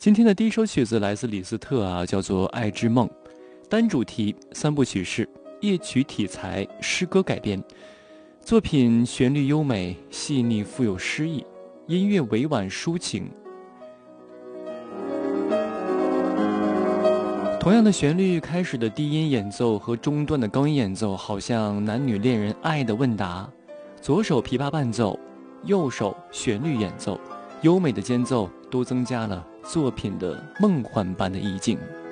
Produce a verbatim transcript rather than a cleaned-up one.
今天的第一首曲子来自李斯特啊，叫做《爱之梦》，单主题三部曲式，夜曲题材，诗歌改编。作品旋律优美、细腻，富有诗意，音乐委婉抒情。同样的旋律，开始的低音演奏和中段的高音演奏，好像男女恋人爱的问答。左手琵琶伴奏，右手旋律演奏，优美的间奏都增加了作品的梦幻般的意境。